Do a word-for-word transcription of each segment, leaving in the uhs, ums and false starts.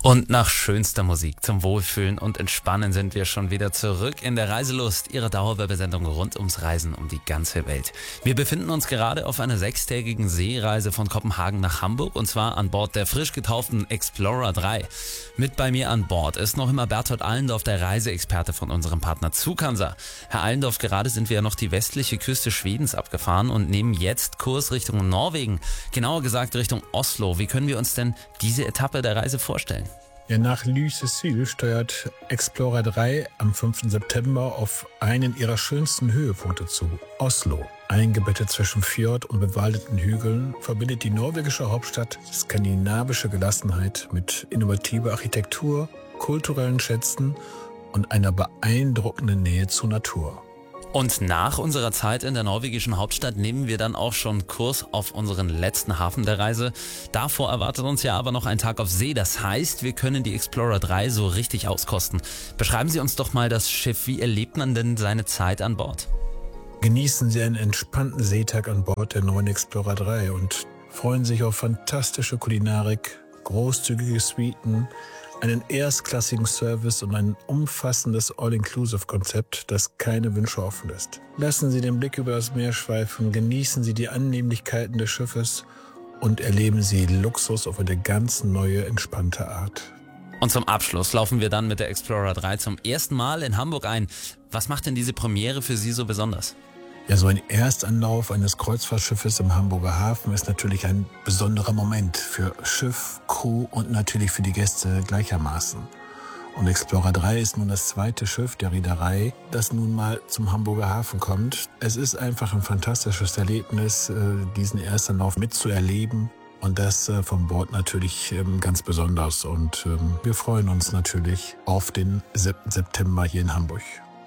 Und nach schönster Musik zum Wohlfühlen und Entspannen sind wir schon wieder zurück in der Reiselust, Ihrer Dauerwerbesendung rund ums Reisen um die ganze Welt. Wir befinden uns gerade auf einer sechstägigen Seereise von Kopenhagen nach Hamburg und zwar an Bord der frisch getauften Explorer drei. Mit bei mir an Bord ist noch immer Berthold Allendorf, der Reiseexperte von unserem Partner Zukansa. Herr Allendorf, gerade sind wir ja noch die westliche Küste Schwedens abgefahren und nehmen jetzt Kurs Richtung Norwegen, genauer gesagt Richtung Oslo. Wie können wir uns denn diese Etappe der Reise vorstellen? Ja, nach Lysekil steuert Explorer drei am fünften September auf einen ihrer schönsten Höhepunkte zu, Oslo. Eingebettet zwischen Fjord und bewaldeten Hügeln verbindet die norwegische Hauptstadt skandinavische Gelassenheit mit innovativer Architektur, kulturellen Schätzen und einer beeindruckenden Nähe zur Natur. Und nach unserer Zeit in der norwegischen Hauptstadt nehmen wir dann auch schon Kurs auf unseren letzten Hafen der Reise. Davor erwartet uns ja aber noch ein Tag auf See. Das heißt, wir können die Explorer drei so richtig auskosten. Beschreiben Sie uns doch mal das Schiff. Wie erlebt man denn seine Zeit an Bord? Genießen Sie einen entspannten Seetag an Bord der neuen Explorer drei und freuen sich auf fantastische Kulinarik, großzügige Suiten, einen erstklassigen Service und ein umfassendes All-Inclusive-Konzept, das keine Wünsche offen lässt. Lassen Sie den Blick über das Meer schweifen, genießen Sie die Annehmlichkeiten des Schiffes und erleben Sie Luxus auf eine ganz neue, entspannte Art. Und zum Abschluss laufen wir dann mit der Explorer drei zum ersten Mal in Hamburg ein. Was macht denn diese Premiere für Sie so besonders? Ja, so ein Erstanlauf eines Kreuzfahrtschiffes im Hamburger Hafen ist natürlich ein besonderer Moment für Schiff, Crew und natürlich für die Gäste gleichermaßen. Und Explorer drei ist nun das zweite Schiff der Reederei, das nun mal zum Hamburger Hafen kommt. Es ist einfach ein fantastisches Erlebnis, diesen Erstanlauf mitzuerleben. Und das von Bord natürlich ganz besonders. Und wir freuen uns natürlich auf den siebten September hier in Hamburg.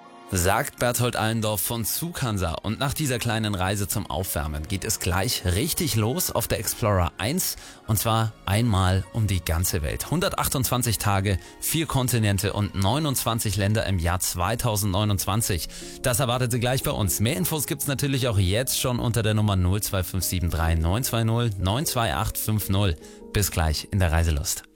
Sagt Berthold Allendorf von Zukansa. Und nach dieser kleinen Reise zum Aufwärmen geht es gleich richtig los auf der Explorer eins. Und zwar einmal um die ganze Welt. hundertachtundzwanzig Tage, vier Kontinente und neunundzwanzig Länder im Jahr zweitausendneunundzwanzig. Das erwartet Sie gleich bei uns. Mehr Infos gibt's natürlich auch jetzt schon unter der Nummer null zwei fünf sieben drei neun zwei null neun zwei acht fünf null. Bis gleich in der Reiselust.